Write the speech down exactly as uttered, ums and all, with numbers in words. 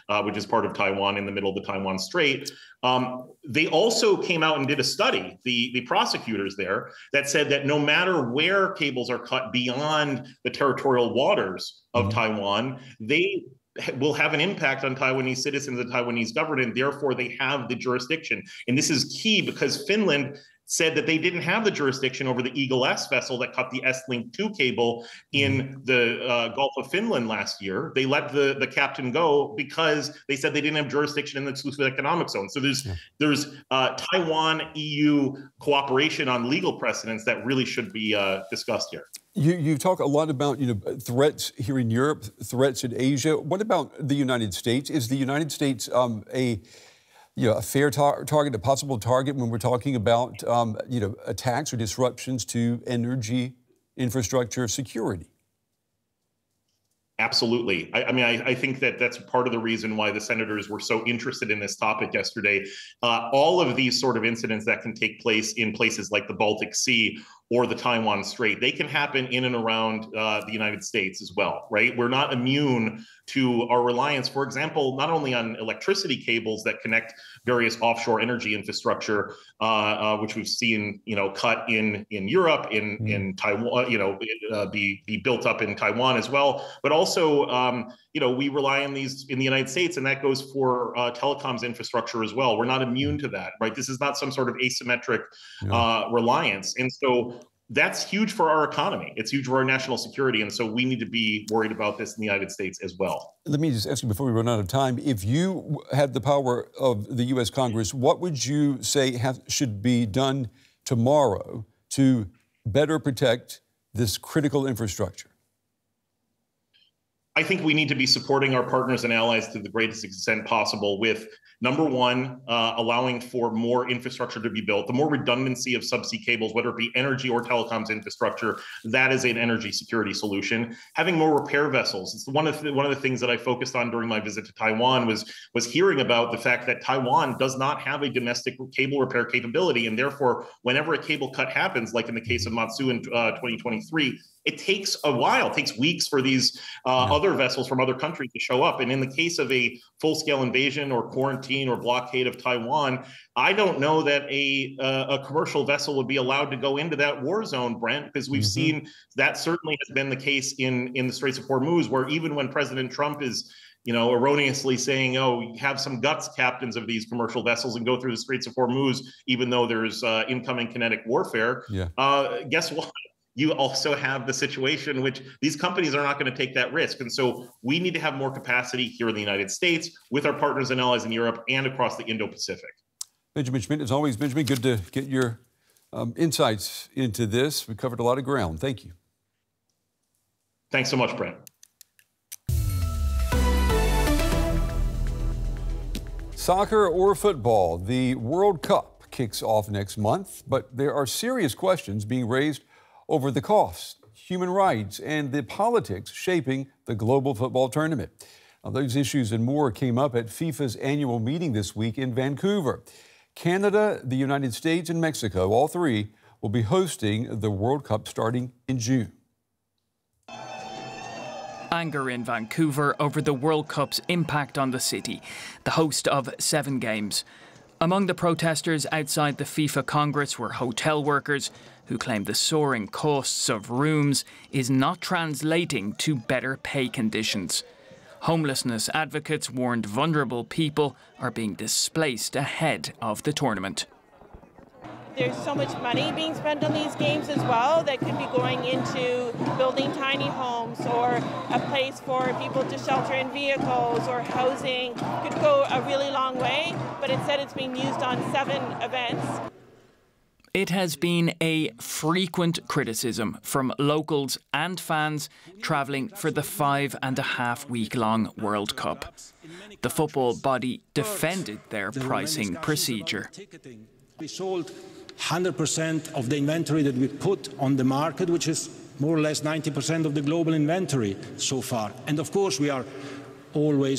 uh, which is part of Taiwan in the middle of the Taiwan Strait. Um, they also came out and did a study, the, the prosecutors there, that said that no matter where cables are cut beyond the territorial waters of mm-hmm. Taiwan, they will have an impact on Taiwanese citizens and Taiwanese government, and therefore they have the jurisdiction. And this is key because Finland said that they didn't have the jurisdiction over the Eagle S vessel that cut the S-Link two cable in the uh, Gulf of Finland last year. They let the, the captain go because they said they didn't have jurisdiction in the exclusive economic zone. So there's yeah. there's uh, Taiwan-E U cooperation on legal precedents that really should be uh, discussed here. You, you talk a lot about, you know, threats here in Europe, threats in Asia. What about the United States? Is the United States um, a You know, a fair tar target, a possible target when we're talking about, um, you know, attacks or disruptions to energy infrastructure security? Absolutely. I, I mean, I, I think that that's part of the reason why the senators were so interested in this topic yesterday. Uh, all of these sort of incidents that can take place in places like the Baltic Sea or the Taiwan Strait, they can happen in and around uh, the United States as well, right? We're not immune to our reliance, for example, not only on electricity cables that connect various offshore energy infrastructure, uh, uh, which we've seen, you know, cut in in Europe, in mm. in Taiwan, you know, uh, be be built up in Taiwan as well, but also, um, you know, we rely on these in the United States, and that goes for uh, telecoms infrastructure as well. We're not immune to that, right? This is not some sort of asymmetric yeah. uh, reliance, and so that's huge for our economy. It's huge for our national security. And so we need to be worried about this in the United States as well. Let me just ask you before we run out of time, if you had the power of the U S Congress, what would you say have, should be done tomorrow to better protect this critical infrastructure? I think we need to be supporting our partners and allies to the greatest extent possible with, number one, uh, allowing for more infrastructure to be built. The more redundancy of subsea cables, whether it be energy or telecoms infrastructure, that is an energy security solution. Having more repair vessels. It's one of the, one of the things that I focused on during my visit to Taiwan was, was hearing about the fact that Taiwan does not have a domestic cable repair capability. And therefore, whenever a cable cut happens, like in the case of Matsu in uh, twenty twenty-three, it takes a while, it takes weeks for these uh, yeah. other vessels from other countries to show up. And in the case of a full-scale invasion or quarantine or blockade of Taiwan, I don't know that a, uh, a commercial vessel would be allowed to go into that war zone, Brent, because we've mm-hmm. seen that certainly has been the case in, in the Straits of Hormuz, where even when President Trump is you know, erroneously saying, oh, have some guts, captains of these commercial vessels, and go through the Straits of Hormuz, even though there's uh, incoming kinetic warfare. Yeah. Uh, guess what? You also have the situation which these companies are not going to take that risk. And so we need to have more capacity here in the United States with our partners and allies in Europe and across the Indo-Pacific. Benjamin Schmidt, as always, Benjamin, good to get your um, insights into this. We covered a lot of ground. Thank you. Thanks so much, Brent. Soccer or football, the World Cup kicks off next month, but there are serious questions being raised over the costs, human rights, and the politics shaping the global football tournament. Now, those issues and more came up at FIFA's annual meeting this week in Vancouver. Canada, the United States, and Mexico, all three, will be hosting the World Cup starting in June. Anger in Vancouver over the World Cup's impact on the city, the host of seven games. Among the protesters outside the FIFA Congress were hotel workers who claim the soaring costs of rooms is not translating to better pay conditions. Homelessness advocates warned vulnerable people are being displaced ahead of the tournament. There's so much money being spent on these games as well that could be going into building tiny homes or a place for people to shelter in vehicles or housing. Could go a really long way, but instead it's being used on seven events. It has been a frequent criticism from locals and fans travelling for the five and a half week long World Cup. The football body defended their pricing procedure. We sold one hundred percent of the inventory that we put on the market, which is more or less ninety percent of the global inventory so far. And of course, we are always